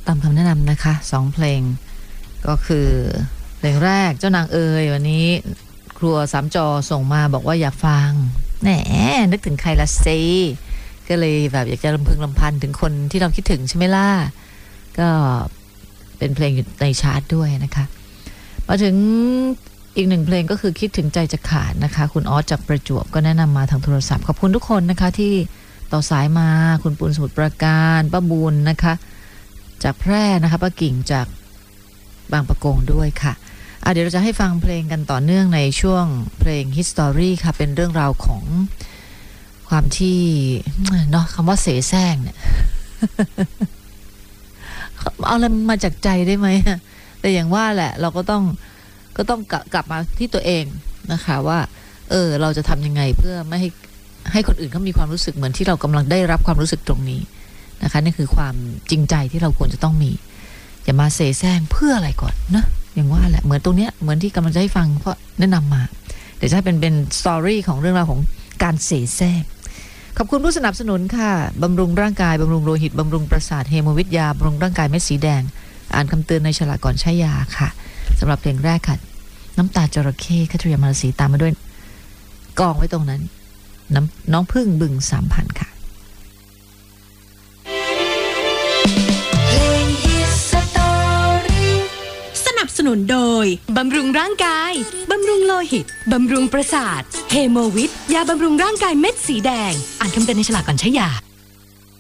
ตามคำแนะนำนะคะ2เพลงก็คือเพลงแรกเจ้านางเอ๋ยวันนี้ครัวสามจอส่งมาบอกว่าอยากฟังแหมนึกถึงใครละเซก็เลยแบบอยากจะรำพึงรำพันถึงคนที่เราคิดถึงใช่ไหมล่ะก็เป็นเพลงอยู่ในชาร์ตด้วยนะคะมาถึงอีกหนึ่งเพลงก็คือคิดถึงใจจะขาดนะคะคุณออสจากประจวบก็แนะนำมาทางโทรศัพท์ขอบคุณทุกคนนะคะที่ต่อสายมาคุณปูนสมุทรปราการป้าบุญนะคะจากแพร่นะคะป้ากิ่งจากบางปะกงด้วยค่ะเดี๋ยวเราจะให้ฟังเพลงกันต่อเนื่องในช่วงเพลง History ค่ะเป็นเรื่องราวของความที่เนาะคำว่าเสแสร้งเนี่ย เอาอะไรมาจากใจได้ไหมแต่อย่างว่าแหละเราก็ต้องกลับมาที่ตัวเองนะคะว่าเราจะทำยังไงเพื่อไม่ให้คนอื่นเขามีความรู้สึกเหมือนที่เรากำลังได้รับความรู้สึกตรงนี้นะคะนี่คือความจริงใจที่เราควรจะต้องมีอย่ามาเสแสร้งเพื่ออะไรก่อนนะอย่างว่าแหละเหมือนตรงเนี้ยเหมือนที่กำลังจะให้ฟังเพราะแนะนำมาเดี๋ยวจะเป็นสตอรี่ของเรื่องราวของการเสแสร้งขอบคุณผู้สนับสนุนค่ะบำรุงร่างกายบำรุงโลหิตบำรุงประสาทเฮโมวิทยาบำรุงร่างกายเม็ดสีแดงอ่านคำเตือนในฉลากก่อนใช้ยาค่ะสำหรับเพลงแรกค่ะน้ำตาจระเข้คัตริยามาลสีตามมาด้วยกองไว้ตรงนั้นน้องพึ่งบึง3,000ค่ะสนับสนุนโดยบำรุงร่างกายบำรุงโลหิตบำรุงประสาทเฮโมวิทยาบำรุงร่างกายเม็ดสีแดงอ่านคำเตือนในฉลากก่อนใช้ยา